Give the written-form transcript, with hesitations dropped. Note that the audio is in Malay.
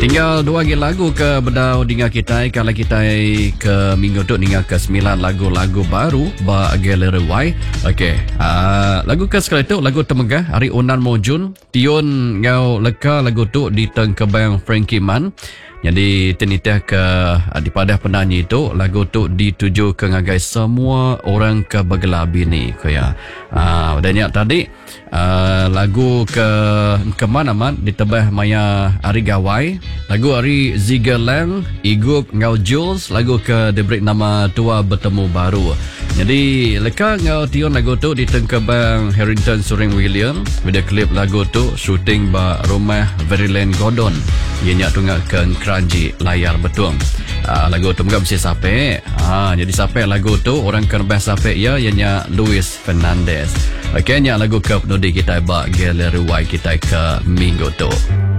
Tinggal dua lagi lagu ke bedau dengan kita. Kalau kita ke minggu tu dengan ke 9 lagu-lagu baru ba Gallery Y. Okey. Lagu ke sekali tu lagu temegah hari Unan Mojun. Tion ngau leka lagu tu di teng kebang Frankie Man. Jadi tenitah ke daripada penyanyi itu lagu tu dituju ke ngagai semua orang ke Bagelabi ni kaya. Dan yang tadi lagu ke mana man ditebah maya Ari Gawai, lagu Ari Zigerlang, Igup ngau Jules, lagu ke diberi nama Tua Bertemu Baru. Jadi leka ngau tion lagu tu di tengkebang Harrington Suring William. Video klip lagu tu syuting ba rumah Veryland Gordon. Ianya tunggal ke keranji layar betul. Lagu tu mungkin mesti sampai. Jadi sampai lagu tu orang kerbah sampai ya ianya Luis Fernandez. Okey, nya lagu ke penudi kita ba Gallery Y kita ke minggu tu.